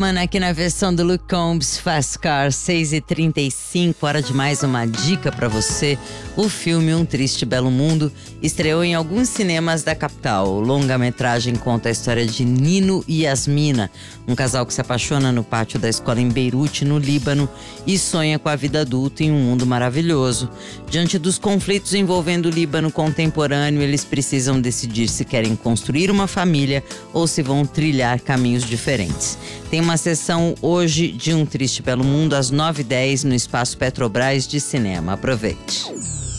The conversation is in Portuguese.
Mano, aqui na versão do Luke Combs, Fast Car, 6h35, hora de mais uma dica pra você. O filme Um Triste Belo Mundo estreou em alguns cinemas da capital. O longa-metragem conta a história de Nino e Yasmina, um casal que se apaixona no pátio da escola em Beirute, no Líbano, e sonha com a vida adulta em um mundo maravilhoso. Diante dos conflitos envolvendo o Líbano contemporâneo, eles precisam decidir se querem construir uma família ou se vão trilhar caminhos diferentes. Tem uma sessão hoje de Um Triste Belo Mundo às 9h10 no Espaço Petrobras de Cinema. Aproveite.